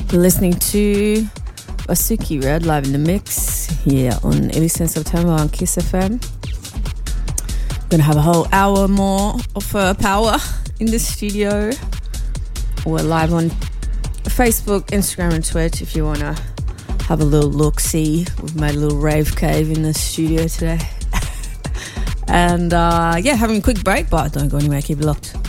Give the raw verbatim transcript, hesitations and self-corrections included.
You're listening to Wasuki Red live in the mix here on eighty-seven September on Kiss F M. We're going to have a whole hour more of uh, power in the studio. We're live on Facebook, Instagram and Twitch if you want to have a little look-see. We've made a little rave cave in the studio today. and uh, yeah, having a quick break, but don't go anywhere, keep it locked.